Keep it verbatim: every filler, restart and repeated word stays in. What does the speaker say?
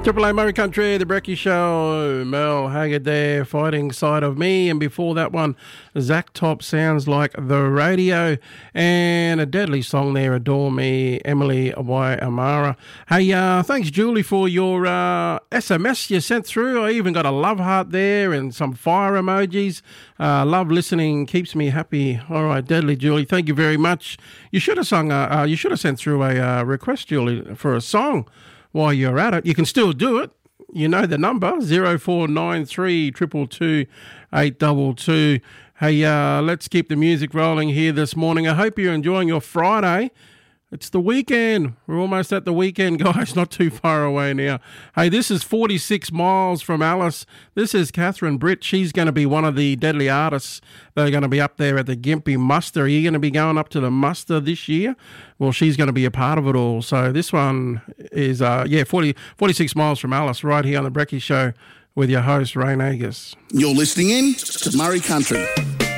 Triple A Murray Country, The Brekkie Show, Mel Haggard there, Fighting Side of Me, and before that one, Zach Top, Sounds Like the Radio, and a deadly song there, Adore Me, Emily Waimara. Hey, uh, thanks Julie for your uh, S M S you sent through. I even got a love heart there and some fire emojis. Uh, love listening, keeps me happy. All right, deadly Julie, thank you very much. You should have sung, uh, uh, you should have sent through a uh, request, Julie, for a song. While you're at it, you can still do it. You know the number, zero four nine three, two two two, eight two two. Hey, uh, let's keep the music rolling here this morning. I hope you're enjoying your Friday. It's the weekend. We're almost at the weekend, guys. Not too far away now. Hey, this is forty-six miles from Alice. This is Catherine Britt. She's going to be one of the deadly artists that are going to be up there at the Gympie Muster. Are you going to be going up to the muster this year? Well, she's going to be a part of it all. So this one is, uh, yeah, forty, forty-six miles from Alice, right here on The Brekkie Show with your host, Rain Agus. You're listening in to Murray Country.